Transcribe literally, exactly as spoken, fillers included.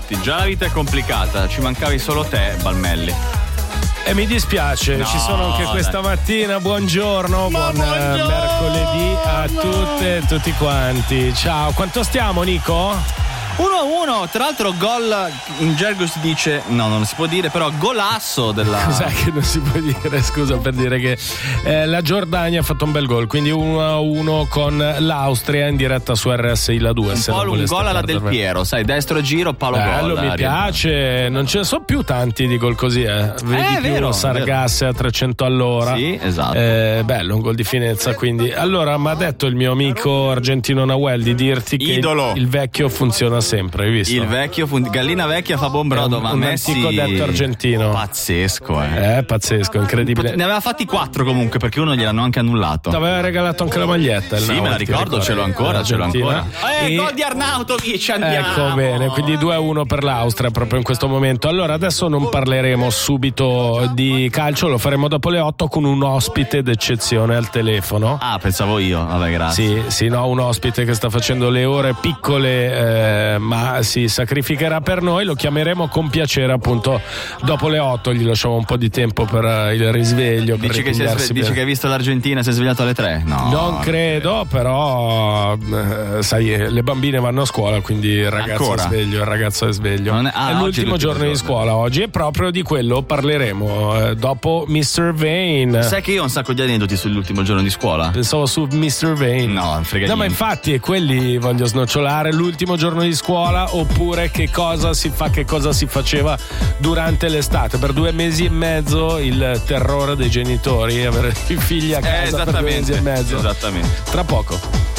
infatti, già la vita è complicata, ci mancavi solo te, Balmelli. E mi dispiace, No, ci sono anche questa dai. mattina. Buongiorno, Ma buon buongiorno! eh, mercoledì a tutte e tutti quanti. Ciao, quanto stiamo, Nico? uno a uno, tra l'altro gol, in gergo si dice, no non si può dire, però golasso della... Cos'è che non si può dire? Scusa, per dire che eh, la Giordania ha fatto un bel gol, quindi uno a uno con l'Austria in diretta su R S I La due. Un se po' non un voleste gol alla Del perdervelo. Piero, sai, destro giro, palo Bello, gol. mi Ariel. piace, non ce ne sono più tanti di gol così, eh. Vedi è più vero, Sargasse a trecento all'ora. Sì, esatto. Eh, bello, un gol di finezza, quindi. Allora, mi ha detto il mio amico argentino Nahuel di dirti che Idolo. il, il vecchio funziona sempre, hai visto? Il vecchio, fun- gallina vecchia fa buon brodo, È un- ma un Messi... antico detto argentino. Pazzesco, eh. Eh, pazzesco, incredibile. Ne aveva fatti quattro comunque, perché uno gliel'hanno anche annullato. Ti aveva regalato anche la maglietta. il Sì, me Nahuel, la ti ricordo, ricordi? ce l'ho ancora, ce l'ho Argentina. ancora. Eh, E- gol di Arnautovic, andiamo. Ecco, bene, quindi due a uno per l'Austria proprio in questo momento. Allora, adesso non parleremo subito di calcio, lo faremo dopo le otto con un ospite d'eccezione al telefono. Ah, pensavo io, vabbè, grazie. Sì, sì, no, un ospite che sta facendo le ore piccole, eh, ma si sacrificherà per noi. Lo chiameremo con piacere appunto dopo le otto. Gli lasciamo un po' di tempo per eh, il risveglio. per Dici, che, si è sve- ripigliarsi dici bene. che hai visto l'Argentina e si è svegliato alle tre? No. Non credo, però eh, sai, le bambine vanno a scuola, quindi il ragazzo Ancora? è sveglio, il ragazzo è sveglio. Non è- ah, è oggi l'ultimo è l'ultimo giorno di giorno. scuola oggi e proprio di quello parleremo eh, dopo mister Vane. Sai che io ho un sacco di aneddoti sull'ultimo giorno di scuola? Pensavo su mister Vane. No, frega No, ma niente. infatti è quelli voglio snocciolare, l'ultimo giorno di scuola oppure che cosa si fa, che cosa si faceva durante l'estate. Per due mesi e mezzo il terrore dei genitori, avere i figli a Eh, casa per due mesi esattamente. e mezzo. Esattamente. Tra poco.